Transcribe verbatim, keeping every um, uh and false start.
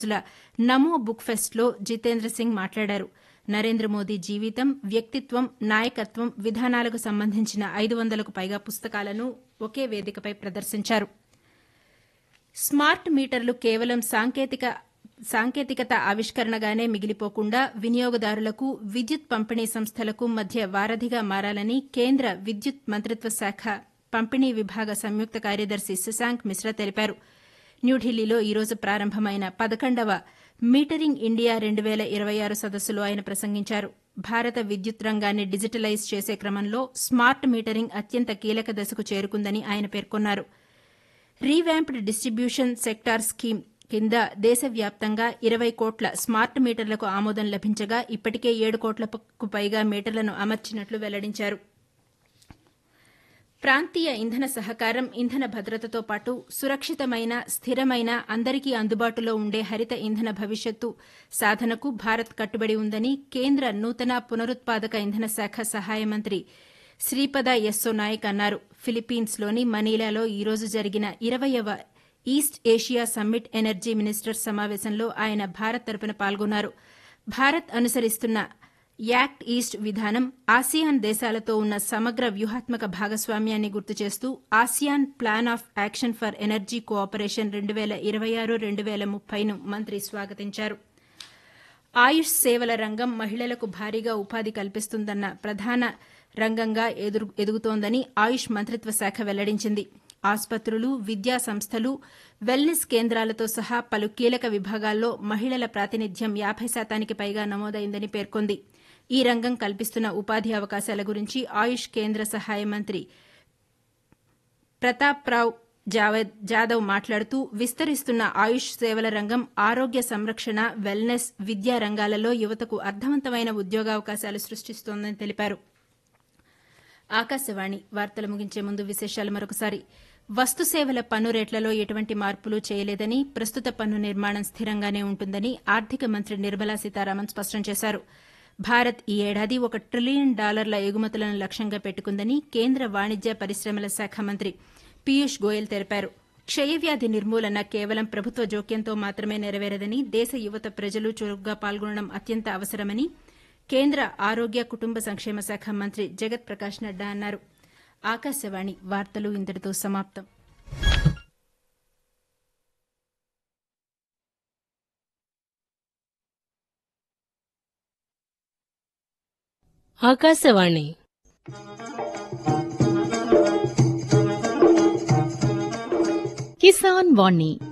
రోజుల నమో బుక్ ఫెస్ట్లో జితేంద్ర సింగ్ మాట్లాడారు. నరేంద్ర మోదీ జీవితం, వ్యక్తిత్వం, నాయకత్వం, విధానాలకు సంబంధించిన ఐదు వందలకు పైగా పుస్తకాలను ఒకే వేదికపై ప్రదర్శించారు. స్మార్ట్ మీటర్లు కేవలం సాంకేతిక సాంకేతికత ఆవిష్కరణగానే మిగిలిపోకుండా వినియోగదారులకు, విద్యుత్ పంపిణీ సంస్థలకు మధ్య వారధిగా మారాలని కేంద్ర విద్యుత్ మంత్రిత్వ శాఖ పంపిణీ విభాగ సంయుక్త కార్యదర్శి శశాంక్ మిశ్రా తెలిపారు. న్యూఢిల్లీలో ఈ రోజు ప్రారంభమైన పదకొండవ మీటరింగ్ ఇండియా రెండు వేల ఇరవై ఆరు సదస్సులో ఆయన ప్రసంగించారు. భారత విద్యుత్ రంగాన్ని డిజిటలైజ్ చేసే క్రమంలో స్మార్ట్ మీటరింగ్ అత్యంత కీలక దశకు చేరుకుందని ఆయన పేర్కొన్నారు. రీవ్యాంప్డ్ డిస్టిబ్యూషన్ సెక్టార్ స్కీమ్ కింద దేశవ్యాప్తంగా ఇరవై కోట్ల స్మార్ట్ మీటర్లకు ఆమోదం లభించగా ఇప్పటికే ఏడు కోట్లకు పైగా మీటర్లను అమర్చినట్లు వెల్లడించారు. ప్రాంతీయ ఇంధన సహకారం, ఇంధన భద్రతతో పాటు సురక్షితమైన, స్థిరమైన, అందరికీ అందుబాటులో ఉండే హరిత ఇంధన భవిష్యత్తు సాధనకు భారత్ కట్టుబడి ఉందని కేంద్ర నూతన పునరుత్పాదక ఇంధన శాఖ సహాయ మంత్రి శ్రీపద యెస్సో నాయక్ అన్నారు. ఫిలిప్పీన్స్లోని మనీలాలో ఈ రోజు జరిగిన ఇరవయవ east Asia summit energy ministers సమావేశంలో ఆయన భారత్ తరపున పాల్గొన్నారు. భారత్ అనుసరిస్తున్న యాక్ట్ ఈస్ట్ విధానం ఆసియాన్ దేశాలతో ఉన్న సమగ్ర వ్యూహాత్మక భాగస్వామ్యాన్ని గుర్తు చేస్తూ ASEAN plan of action for energy cooperation రెండు వేల ఇరవై ఆరు రెండు వేల ముప్పైను మంత్రి స్వాగతించారు. ఆయుష్ సేవల రంగం మహిళలకు భారీగా ఉపాధి కల్పిస్తుందన్న ప్రధాన రంగంగా ఎదుగుతోందని ఆయుష్ మంత్రిత్వ శాఖ వెల్లడించింది. ఆసుపత్రులు, విద్యా సంస్థలు, వెల్నెస్ కేంద్రాలతో సహా పలు కీలక విభాగాల్లో మహిళల ప్రాతినిధ్యం యాబై శాతానికి పైగా నమోదైందని పేర్కొంది. ఈ రంగం కల్పిస్తున్న ఉపాధి అవకాశాల గురించి ఆయుష్ కేంద్ర సహాయ మంత్రి ప్రతాప్రావ్ జాదవ్ మాట్లాడుతూ విస్తరిస్తున్న ఆయుష్ సేవల రంగం ఆరోగ్య సంరక్షణ, వెల్నెస్, విద్యా రంగాలలో యువతకు అర్థవంతమైన ఉద్యోగావకాశాలు సృష్టిస్తోందని తెలిపారు. ఆకాశవాణి వార్తలు ముగించే ముందు విశేషాలు మరొకసారి. వస్తు సేవల పన్ను రేట్లలో ఎటువంటి మార్పులు చేయలేదని, ప్రస్తుత పన్ను నిర్మాణం స్థిరంగానే ఉంటుందని ఆర్థిక మంత్రి నిర్మలా సీతారామన్ స్పష్టం చేశారు. భారత్ ఈ ఏడాది ఒక ట్రిలియన్ డాలర్ల ఎగుమతులను లక్ష్యంగా పెట్టుకుందని కేంద్ర వాణిజ్య పరిశ్రమల శాఖ మంత్రి పీయూష్ గోయల్ తెలిపారు. క్షయవ్యాధి నిర్మూలన కేవలం ప్రభుత్వ జోక్యంతో మాత్రమే నెరవేరదని, దేశ యువత ప్రజలు చురుగ్గా పాల్గొనడం అత్యంత అవసరమని కేంద్ర ఆరోగ్య కుటుంబ సంక్షేమ శాఖ మంత్రి జగత్ ప్రకాష్ నడ్డా అన్నారు. ఆకాశవాణి వార్తలు ఇంతటితో సమాప్తం. ఆకాశవాణి కిసాన్ వాణి